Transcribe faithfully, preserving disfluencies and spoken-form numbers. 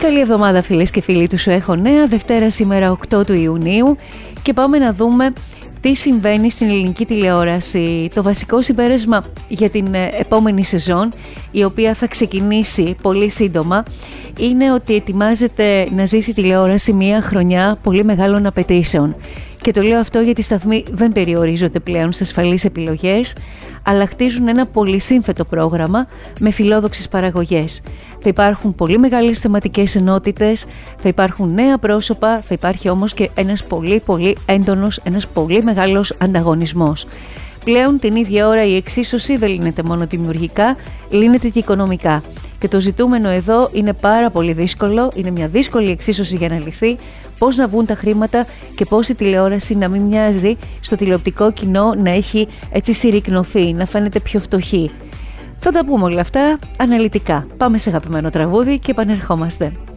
Καλή εβδομάδα φίλες και φίλοι του Σου Έχω Νέα, Δευτέρα σήμερα οκτώ του Ιουνίου, και πάμε να δούμε τι συμβαίνει στην ελληνική τηλεόραση. Το βασικό συμπέρασμα για την επόμενη σεζόν, η οποία θα ξεκινήσει πολύ σύντομα, είναι ότι ετοιμάζεται να ζήσει η τηλεόραση μια χρονιά πολύ μεγάλων απαιτήσεων. Και το λέω αυτό γιατί οι σταθμοί δεν περιορίζονται πλέον σε ασφαλείς επιλογές, αλλά χτίζουν ένα πολυσύμφετο πρόγραμμα με φιλόδοξες παραγωγές. Θα υπάρχουν πολύ μεγάλες θεματικές ενότητες, θα υπάρχουν νέα πρόσωπα, θα υπάρχει όμως και ένας πολύ πολύ έντονος, ένας πολύ μεγάλος ανταγωνισμός. Πλέον την ίδια ώρα η εξίσωση δεν λύνεται μόνο δημιουργικά, λύνεται και οικονομικά. Και το ζητούμενο εδώ είναι πάρα πολύ δύσκολο, είναι μια δύσκολη εξίσωση για να λυθεί, πώς να βγουν τα χρήματα και πώς η τηλεόραση να μην μοιάζει στο τηλεοπτικό κοινό, να έχει έτσι συρρικνωθεί, να φαίνεται πιο φτωχή. Θα τα πούμε όλα αυτά αναλυτικά. Πάμε σε αγαπημένο τραγούδι και επανερχόμαστε.